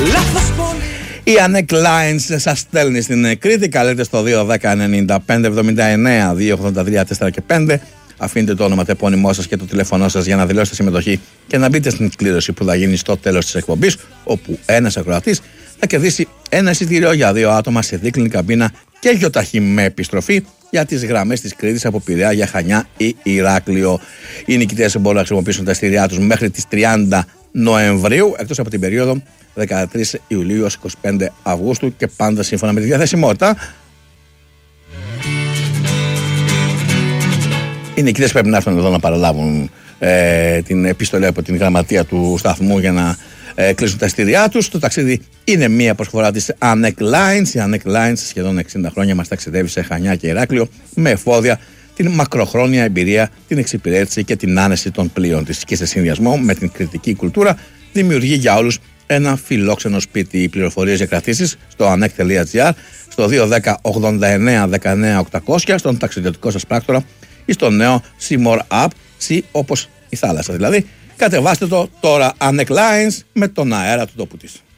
Η Ανέκ Lines σας στέλνει στην Κρήτη. Καλείτε στο 2-10-95-79-283-4 και 5. Αφήνετε το όνομα, το επώνυμό σας και το τηλέφωνό σας για να δηλώσετε συμμετοχή και να μπείτε στην κλήρωση που θα γίνει στο τέλος της εκπομπής, όπου ένας ακροατής θα κερδίσει ένα εισιτήριο για 2 άτομα σε δίκλινη καμπίνα και γιοταχή με επιστροφή για τις γραμμές της Κρήτης από Πειραιά για Χανιά ή Ηράκλειο. Οι νικητές μπορούν να χρησιμοποιήσουν τα εισιτήριά τους μέχρι τις 30 Νοεμβρίου, εκτός από την περίοδο 13 Ιουλίου έως 25 Αυγούστου και πάντα σύμφωνα με τη διαθεσιμότητα. Οι νικητές πρέπει να έρθουν εδώ να παραλάβουν την επιστολή από την γραμματεία του σταθμού για να κλείσουν τα εισιτήριά τους. Το ταξίδι είναι μία προσφορά της Ανέκ Lines. Η Ανέκ Lines σχεδόν 60 χρόνια μας ταξιδεύει σε Χανιά και Ηράκλειο με εφόδια την μακροχρόνια εμπειρία, την εξυπηρέτηση και την άνεση των πλοίων της. Και σε συνδυασμό με την κρητική κουλτούρα δημιουργεί για όλους ένα φιλόξενο σπίτι. Οι πληροφορίες για κρατήσεις στο anek.gr, στο 210-89-19-800, στον ταξιδιωτικό σας πράκτορα ή στο νέο Seymour App, όπως η θάλασσα δηλαδή. Κατεβάστε το τώρα, Ανέκ Lines, με τον αέρα του τόπου της.